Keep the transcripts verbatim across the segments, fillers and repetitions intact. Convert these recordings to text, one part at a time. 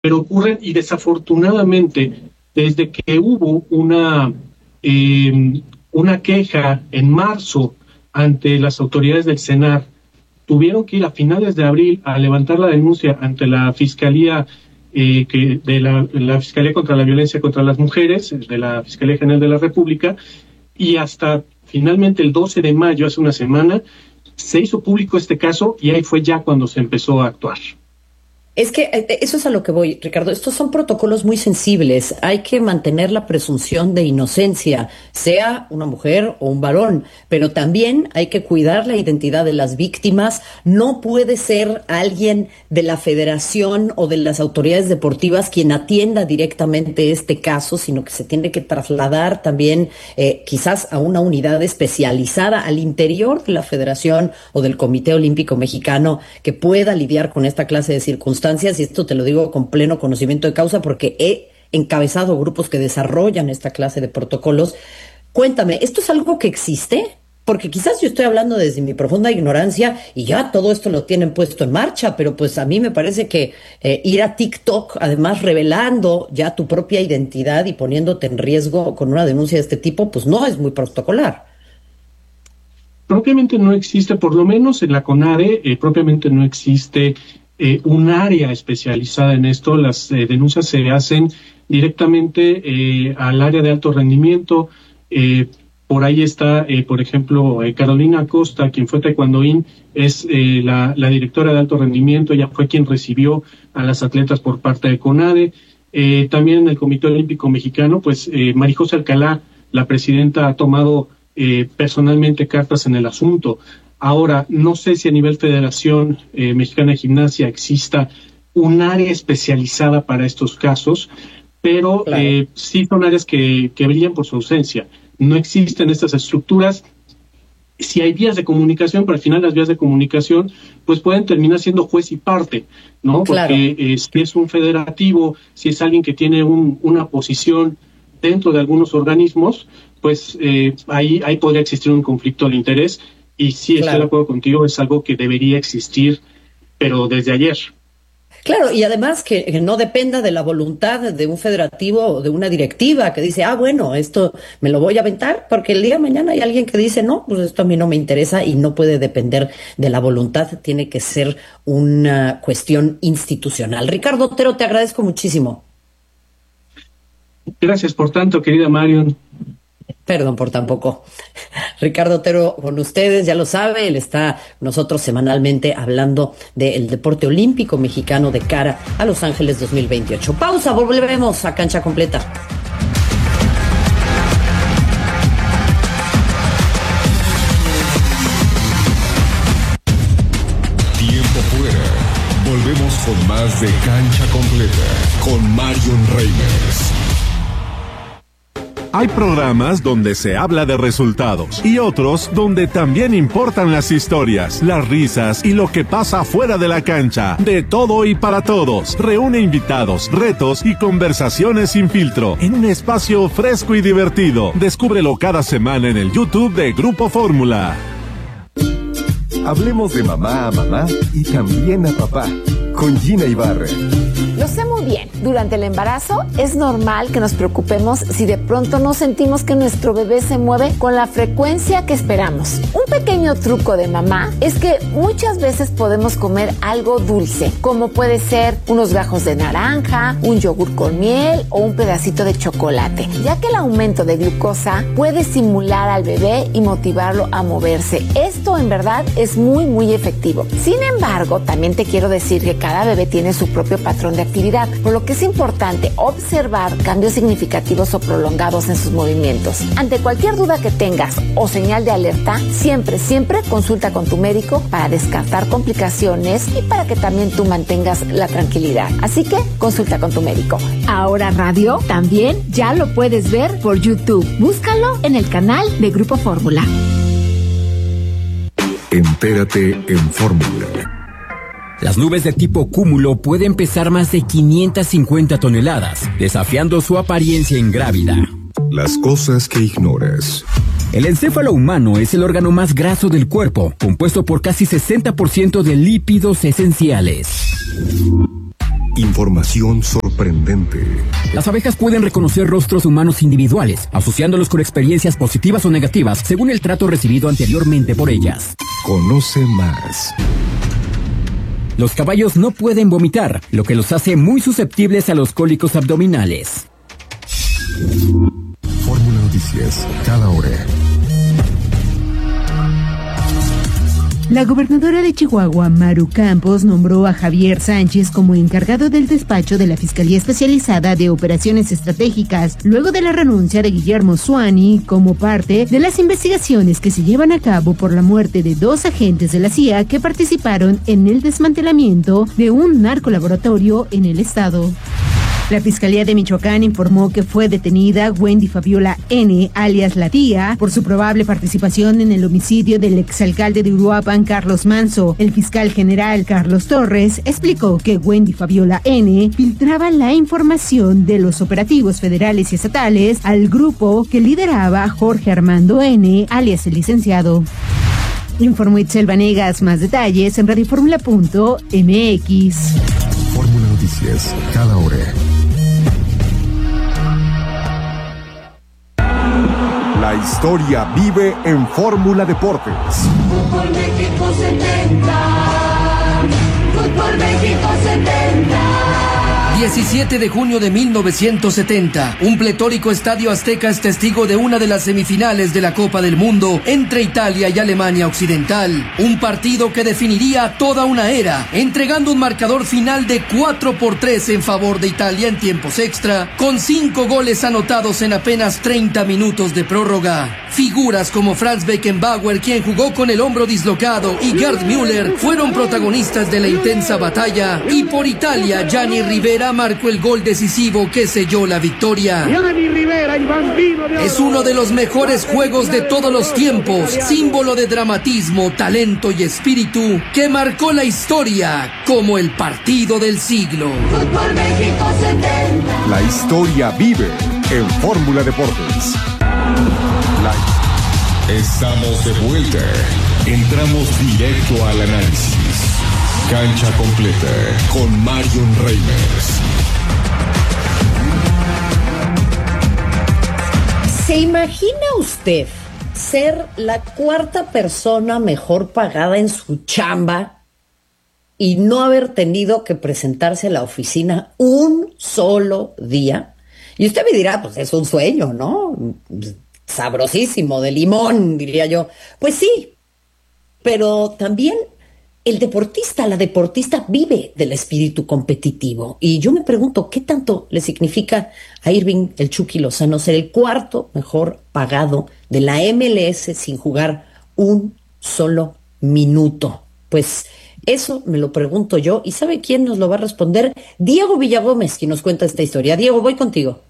pero ocurren y desafortunadamente desde que hubo una, eh, una queja en marzo ante las autoridades del CENAR, tuvieron que ir a finales de abril a levantar la denuncia ante la Fiscalía eh, que de la, la Fiscalía contra la Violencia contra las Mujeres, de la Fiscalía General de la República, y hasta finalmente el doce de mayo, hace una semana, se hizo público este caso y ahí fue ya cuando se empezó a actuar. Es que eso es a lo que voy, Ricardo. Estos son protocolos muy sensibles. Hay que mantener la presunción de inocencia, sea una mujer o un varón, pero también hay que cuidar la identidad de las víctimas. No puede ser alguien de la federación o de las autoridades deportivas quien atienda directamente este caso, sino que se tiene que trasladar también eh, quizás a una unidad especializada al interior de la federación o del Comité Olímpico Mexicano que pueda lidiar con esta clase de circunstancias. Y esto te lo digo con pleno conocimiento de causa porque he encabezado grupos que desarrollan esta clase de protocolos. Cuéntame, ¿esto es algo que existe? Porque quizás yo estoy hablando desde mi profunda ignorancia y ya todo esto lo tienen puesto en marcha, pero pues a mí me parece que eh, ir a TikTok, además revelando ya tu propia identidad y poniéndote en riesgo con una denuncia de este tipo, pues no es muy protocolar. Propiamente no existe, por lo menos en la CONADE, eh, propiamente no existe Eh, un área especializada en esto. Las eh, denuncias se hacen directamente eh, al área de alto rendimiento. Eh, por ahí está, eh, por ejemplo, eh, Carolina Acosta, quien fue taekwondoín, es eh, la, la directora de alto rendimiento. Ella fue quien recibió a las atletas por parte de CONADE. Eh, también en el Comité Olímpico Mexicano, pues eh, María José Alcalá, la presidenta, ha tomado eh, personalmente cartas en el asunto. Ahora, no sé si a nivel Federación eh, Mexicana de Gimnasia exista un área especializada para estos casos, pero claro. eh, sí son áreas que, que brillan por su ausencia. No existen estas estructuras. Si hay vías de comunicación, pero al final las vías de comunicación pues pueden terminar siendo juez y parte, ¿no? Claro. Porque eh, si es un federativo, si es alguien que tiene un, una posición dentro de algunos organismos, pues eh, ahí, ahí podría existir un conflicto de interés. Y sí, estoy claro. de acuerdo contigo, es algo que debería existir, pero desde ayer. Claro, y además que, que no dependa de la voluntad de un federativo o de una directiva que dice, ah, bueno, esto me lo voy a aventar, porque el día de mañana hay alguien que dice, no, pues esto a mí no me interesa y no puede depender de la voluntad, tiene que ser una cuestión institucional. Ricardo Otero, te agradezco muchísimo. Gracias por tanto, querida Marion. Perdón por tan poco. Ricardo Otero con ustedes, ya lo sabe, él está nosotros semanalmente hablando del deporte olímpico mexicano de cara a Los Ángeles dos mil veintiocho. Pausa, volvemos a Cancha Completa. Tiempo fuera. Volvemos con más de Cancha Completa con Marion Reimers. Hay programas donde se habla de resultados y otros donde también importan las historias, las risas y lo que pasa fuera de la cancha. De todo y para todos. Reúne invitados, retos y conversaciones sin filtro en un espacio fresco y divertido. Descúbrelo cada semana en el YouTube de Grupo Fórmula. Hablemos de mamá a mamá y también a papá con Gina Ibarra. Lo sé muy bien. Durante el embarazo es normal que nos preocupemos si de pronto no sentimos que nuestro bebé se mueve con la frecuencia que esperamos. Un pequeño truco de mamá es que muchas veces podemos comer algo dulce, como puede ser unos gajos de naranja, un yogur con miel o un pedacito de chocolate, ya que el aumento de glucosa puede estimular al bebé y motivarlo a moverse. Esto en verdad es muy muy efectivo. Sin embargo, también te quiero decir que cada bebé tiene su propio patrón de actividad, por lo que es importante observar cambios significativos o prolongados en sus movimientos. Ante cualquier duda que tengas o señal de alerta, siempre, siempre consulta con tu médico para descartar complicaciones y para que también tú mantengas la tranquilidad. Así que consulta con tu médico. Ahora Radio también ya lo puedes ver por YouTube. Búscalo en el canal de Grupo Fórmula. Entérate en Fórmula. Las nubes de tipo cúmulo pueden pesar más de quinientas cincuenta toneladas, desafiando su apariencia ingrávida. Las cosas que ignoras. El encéfalo humano es el órgano más graso del cuerpo, compuesto por casi sesenta por ciento de lípidos esenciales. Información sorprendente. Las abejas pueden reconocer rostros humanos individuales, asociándolos con experiencias positivas o negativas según el trato recibido anteriormente por ellas. Conoce más. Los caballos no pueden vomitar, lo que los hace muy susceptibles a los cólicos abdominales. Fórmula Noticias, cada hora. La gobernadora de Chihuahua, Maru Campos, nombró a Javier Sánchez como encargado del despacho de la Fiscalía Especializada de Operaciones Estratégicas, luego de la renuncia de Guillermo Zuani como parte de las investigaciones que se llevan a cabo por la muerte de dos agentes de la C I A que participaron en el desmantelamiento de un narcolaboratorio en el estado. La Fiscalía de Michoacán informó que fue detenida Wendy Fabiola N., alias La Tía, por su probable participación en el homicidio del exalcalde de Uruapan, Carlos Manso. El fiscal general Carlos Torres explicó que Wendy Fabiola N. filtraba la información de los operativos federales y estatales al grupo que lideraba Jorge Armando N., alias el licenciado. Informó Itzel Vanegas. Más detalles en radioformula punto m x. Fórmula Noticias, cada hora. La historia vive en Fórmula Deportes. Fútbol México setenta. Fútbol México setenta. diecisiete de junio de mil novecientos setenta, un pletórico estadio azteca es testigo de una de las semifinales de la Copa del Mundo entre Italia y Alemania Occidental. Un partido que definiría toda una era, entregando un marcador final de cuatro por tres en favor de Italia en tiempos extra, con cinco goles anotados en apenas treinta minutos de prórroga. Figuras como Franz Beckenbauer, quien jugó con el hombro dislocado, y Gerd Müller fueron protagonistas de la intensa batalla, y por Italia, Gianni Rivera marcó el gol decisivo que selló la victoria. Es uno de los mejores juegos de todos los tiempos, símbolo de dramatismo, talento y espíritu, que marcó la historia como el partido del siglo. Fútbol México setenta. La historia vive en Fórmula Deportes. La... Estamos de vuelta. Entramos directo al análisis. Cancha completa con Marion Reimers. ¿Se imagina usted ser la cuarta persona mejor pagada en su chamba y no haber tenido que presentarse a la oficina un solo día? Y usted me dirá, pues es un sueño, ¿no? Sabrosísimo, de limón, diría yo. Pues sí, pero también el deportista, la deportista vive del espíritu competitivo. Y yo me pregunto, ¿qué tanto le significa a Irving el Chucky Lozano ser el cuarto mejor pagado de la M L S sin jugar un solo minuto? Pues eso me lo pregunto yo. ¿Y sabe quién nos lo va a responder? Diego Villagómez, quien nos cuenta esta historia. Diego, voy contigo.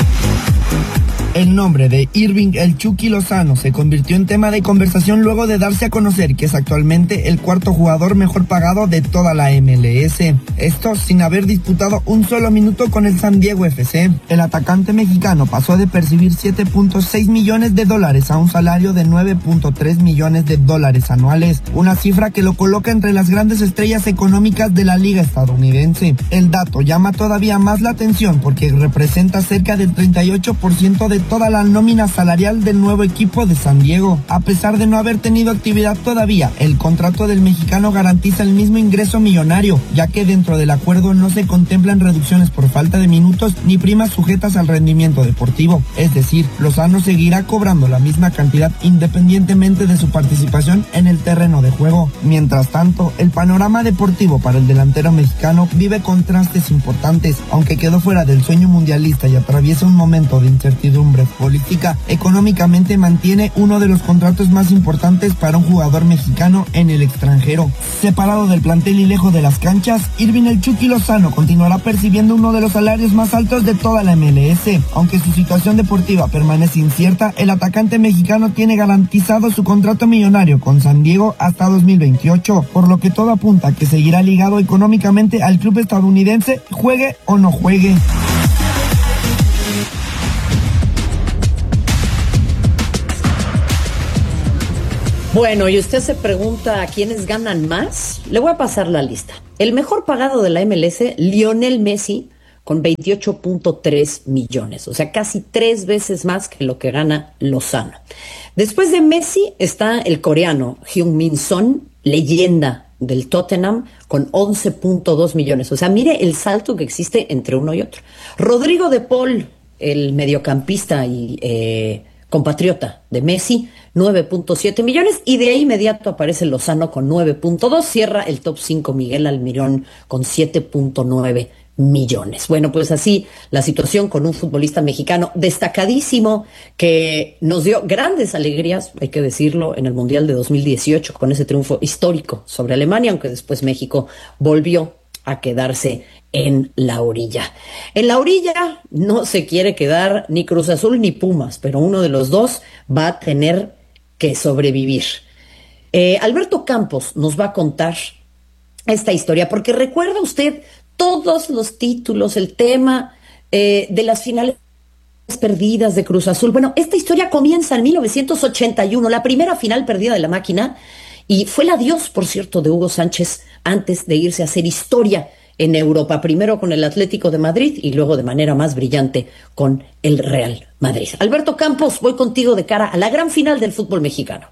El nombre de Irving el Chucky Lozano se convirtió en tema de conversación luego de darse a conocer que es actualmente el cuarto jugador mejor pagado de toda la M L S. Esto sin haber disputado un solo minuto con el San Diego F C. El atacante mexicano pasó de percibir siete punto seis millones de dólares a un salario de nueve punto tres millones de dólares anuales, una cifra que lo coloca entre las grandes estrellas económicas de la liga estadounidense. El dato llama todavía más la atención porque representa cerca del treinta y ocho por ciento de toda la nómina salarial del nuevo equipo de San Diego. A pesar de no haber tenido actividad todavía, el contrato del mexicano garantiza el mismo ingreso millonario, ya que dentro del acuerdo no se contemplan reducciones por falta de minutos ni primas sujetas al rendimiento deportivo. Es decir, Lozano seguirá cobrando la misma cantidad independientemente de su participación en el terreno de juego. Mientras tanto, el panorama deportivo para el delantero mexicano vive contrastes importantes, aunque quedó fuera del sueño mundialista y atraviesa un momento de incertidumbre política. Económicamente mantiene uno de los contratos más importantes para un jugador mexicano en el extranjero. Separado del plantel y lejos de las canchas, Irving el Chucky Lozano continuará percibiendo uno de los salarios más altos de toda la M L S. Aunque su situación deportiva permanece incierta, el atacante mexicano tiene garantizado su contrato millonario con San Diego hasta dos mil veintiocho, por lo que todo apunta a que seguirá ligado económicamente al club estadounidense, juegue o no juegue. Bueno, y usted se pregunta a quiénes ganan más. Le voy a pasar la lista. El mejor pagado de la M L S, Lionel Messi, con veintiocho punto tres millones, o sea, casi tres veces más que lo que gana Lozano. Después de Messi está el coreano Heung-min Son, leyenda del Tottenham, con once punto dos millones. O sea, mire el salto que existe entre uno y otro. Rodrigo de Paul, el mediocampista y eh, compatriota de Messi, nueve punto siete millones, y de ahí inmediato aparece Lozano con nueve punto dos, cierra el top cinco Miguel Almirón con siete punto nueve millones. Bueno, pues así la situación con un futbolista mexicano destacadísimo que nos dio grandes alegrías, hay que decirlo, en el Mundial de dos mil dieciocho con ese triunfo histórico sobre Alemania, aunque después México volvió a quedarse en la orilla. En la orilla no se quiere quedar ni Cruz Azul ni Pumas, pero uno de los dos va a tener que sobrevivir. Eh, Alberto Campos nos va a contar esta historia, porque recuerda usted todos los títulos, el tema eh, de las finales perdidas de Cruz Azul. Bueno, esta historia comienza en mil novecientos ochenta y uno, la primera final perdida de la máquina, y fue el adiós, por cierto, de Hugo Sánchez antes de irse a hacer historia en Europa, primero con el Atlético de Madrid y luego de manera más brillante con el Real Madrid. Alberto Campos, voy contigo de cara a la gran final del fútbol mexicano.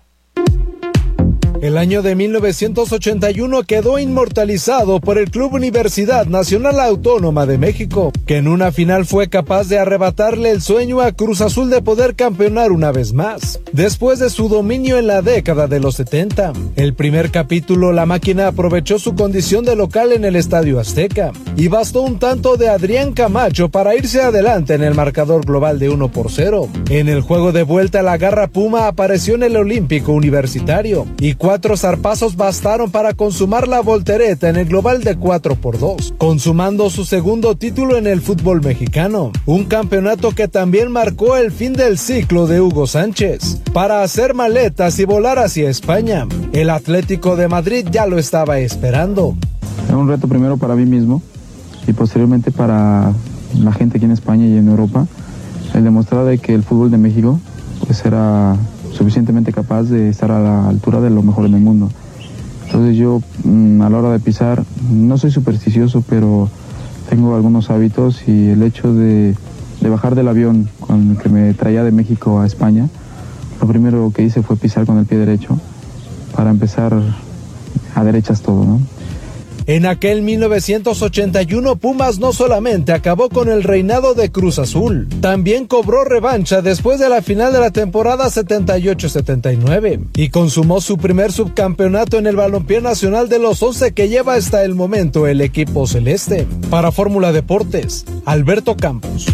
El año de mil novecientos ochenta y uno quedó inmortalizado por el Club Universidad Nacional Autónoma de México, que en una final fue capaz de arrebatarle el sueño a Cruz Azul de poder campeonar una vez más, después de su dominio en la década de los setenta. El primer capítulo, la máquina aprovechó su condición de local en el Estadio Azteca, y bastó un tanto de Adrián Camacho para irse adelante en el marcador global de uno por cero. En el juego de vuelta, la Garra Puma apareció en el Olímpico Universitario, y Cuatro zarpazos bastaron para consumar la voltereta en el global de cuatro por dos, consumando su segundo título en el fútbol mexicano, un campeonato que también marcó el fin del ciclo de Hugo Sánchez, para hacer maletas y volar hacia España. El Atlético de Madrid ya lo estaba esperando. Era un reto primero para mí mismo y posteriormente para la gente aquí en España y en Europa, el demostrar de que el fútbol de México pues era suficientemente capaz de estar a la altura de lo mejor en el mundo. Entonces yo mmm, a la hora de pisar, no soy supersticioso, pero tengo algunos hábitos, y el hecho de, de bajar del avión con el que me traía de México a España, lo primero que hice fue pisar con el pie derecho para empezar a derechas todo, ¿no? En aquel mil novecientos ochenta y uno, Pumas no solamente acabó con el reinado de Cruz Azul, también cobró revancha después de la final de la temporada setenta y ocho setenta y nueve y consumó su primer subcampeonato en el balompié nacional de los once que lleva hasta el momento el equipo celeste. Para Fórmula Deportes, Alberto Campos.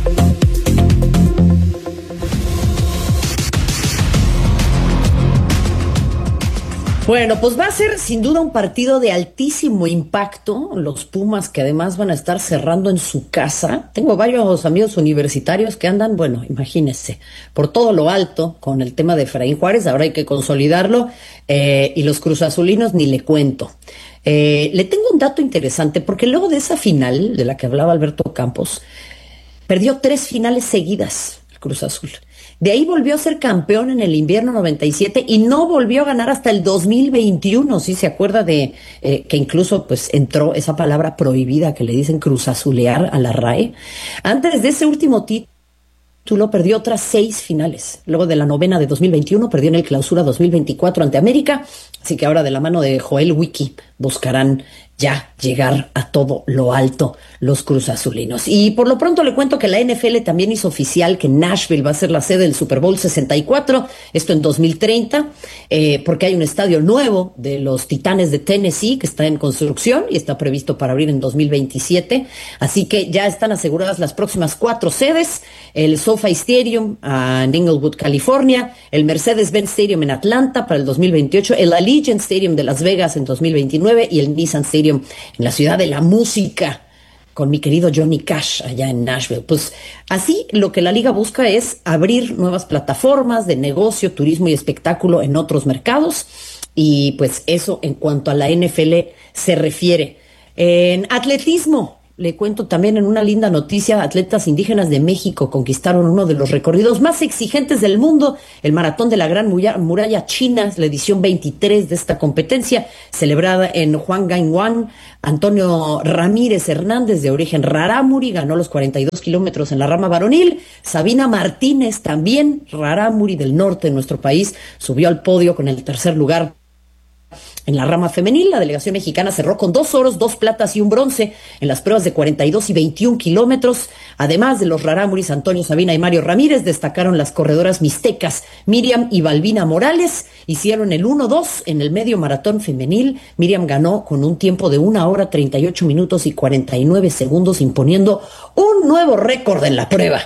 Bueno, pues va a ser sin duda un partido de altísimo impacto. Los Pumas, que además van a estar cerrando en su casa. Tengo varios amigos universitarios que andan, bueno, imagínense, por todo lo alto con el tema de Efraín Juárez. Ahora hay que consolidarlo. Eh, y los cruzazulinos ni le cuento. Eh, le tengo un dato interesante, porque luego de esa final de la que hablaba Alberto Campos, perdió tres finales seguidas el Cruz Azul. De ahí volvió a ser campeón en el invierno noventa y siete y no volvió a ganar hasta el dos mil veintiuno. ¿Sí se acuerda de eh, que incluso pues entró esa palabra prohibida que le dicen cruzazulear a la R A E? Antes de ese último título perdió otras seis finales. Luego de la novena de dos mil veintiuno perdió en el Clausura dos mil veinticuatro ante América. Así que ahora de la mano de Joel Wiki buscarán ya llegar a todo lo alto los cruzazulinos. Y por lo pronto le cuento que la N F L también hizo oficial que Nashville va a ser la sede del Super Bowl sesenta y cuatro, esto en dos mil treinta, eh, porque hay un estadio nuevo de los Titanes de Tennessee que está en construcción y está previsto para abrir en dos mil veintisiete, así que ya están aseguradas las próximas cuatro sedes: el SoFi Stadium uh, en Inglewood, California, el Mercedes-Benz Stadium en Atlanta para el dos mil veintiocho, el Allegiant Stadium de Las Vegas en dos mil veintinueve y el Nissan Stadium en la ciudad de la música, con mi querido Johnny Cash allá en Nashville. Pues así lo que la liga busca es abrir nuevas plataformas de negocio, turismo y espectáculo en otros mercados, y pues eso en cuanto a la N F L se refiere. En atletismo, le cuento también en una linda noticia, atletas indígenas de México conquistaron uno de los recorridos más exigentes del mundo, el Maratón de la Gran Muralla China, la edición veintitrés de esta competencia, celebrada en Huangainwan. Antonio Ramírez Hernández, de origen rarámuri, ganó los cuarenta y dos kilómetros en la rama varonil. Sabina Martínez, también rarámuri del norte de nuestro país, subió al podio con el tercer lugar. En la rama femenil, la delegación mexicana cerró con dos oros, dos platas y un bronce en las pruebas de cuarenta y dos y veintiún kilómetros. Además de los rarámuris Antonio Sabina y Mario Ramírez, destacaron las corredoras mixtecas Miriam y Balbina Morales. Hicieron el uno dos en el medio maratón femenil. Miriam ganó con un tiempo de una hora, treinta y ocho minutos y cuarenta y nueve segundos, imponiendo un nuevo récord en la prueba.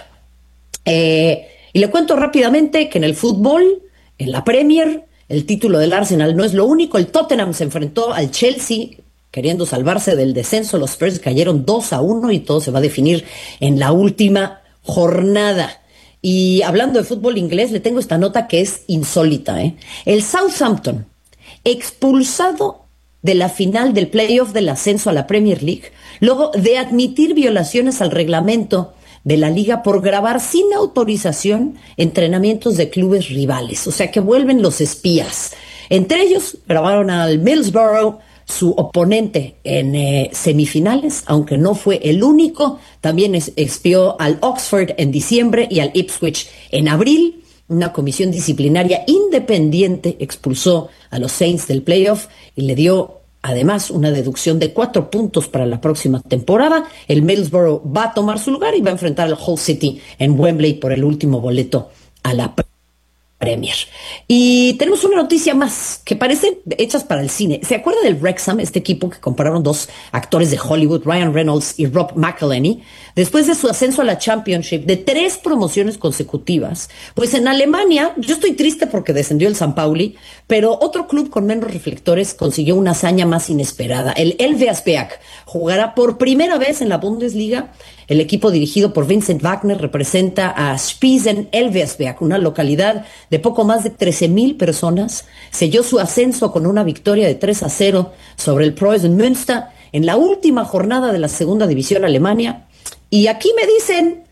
Eh, y le cuento rápidamente que en el fútbol, en la Premier, el título del Arsenal no es lo único. El Tottenham se enfrentó al Chelsea queriendo salvarse del descenso. Los Spurs cayeron dos a uno y todo se va a definir en la última jornada. Y hablando de fútbol inglés, le tengo esta nota que es insólita, ¿eh? El Southampton, expulsado de la final del playoff del ascenso a la Premier League, luego de admitir violaciones al reglamento de la liga por grabar sin autorización entrenamientos de clubes rivales, o sea que vuelven los espías. Entre ellos grabaron al Middlesbrough, su oponente en eh, semifinales, aunque no fue el único. También es, espió al Oxford en diciembre y al Ipswich en abril. Una comisión disciplinaria independiente expulsó a los Saints del playoff y le dio además una deducción de cuatro puntos para la próxima temporada. El Middlesbrough va a tomar su lugar y va a enfrentar al Hull City en Wembley por el último boleto a la Premier. Y tenemos una noticia más que parecen hechas para el cine. ¿Se acuerda del Wrexham, este equipo que compraron dos actores de Hollywood, Ryan Reynolds y Rob McElhenney, después de su ascenso a la Championship de tres promociones consecutivas? Pues en Alemania, yo estoy triste porque descendió el San Pauli, pero otro club con menos reflectores consiguió una hazaña más inesperada. El Elversberg jugará por primera vez en la Bundesliga. El equipo dirigido por Vincent Wagner representa a Spiesen Elversberg, una localidad de poco más de trece mil personas. Selló su ascenso con una victoria de tres a cero sobre el Preußen Münster en la última jornada de la segunda división Alemania. Y aquí me dicen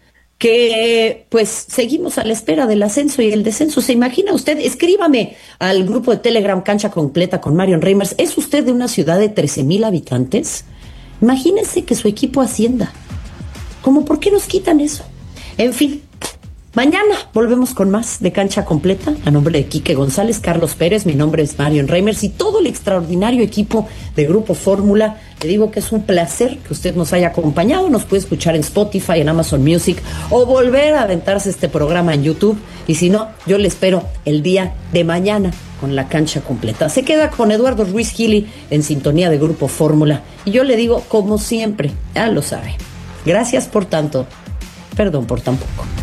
que pues seguimos a la espera del ascenso y el descenso. ¿Se imagina usted? Escríbame al grupo de Telegram Cancha Completa con Marion Reimers. ¿Es usted de una ciudad de trece mil habitantes? Imagínense que su equipo ascienda. ¿Cómo por qué nos quitan eso? En fin, mañana volvemos con más de Cancha Completa. A nombre de Quique González, Carlos Pérez, mi nombre es Marion Reimers y todo el extraordinario equipo de Grupo Fórmula. Le digo que es un placer que usted nos haya acompañado. Nos puede escuchar en Spotify, en Amazon Music o volver a aventarse este programa en YouTube. Y si no, yo le espero el día de mañana con la Cancha Completa. Se queda con Eduardo Ruiz Gili en sintonía de Grupo Fórmula. Y yo le digo, como siempre, ya lo sabe. Gracias por tanto, perdón por tan poco.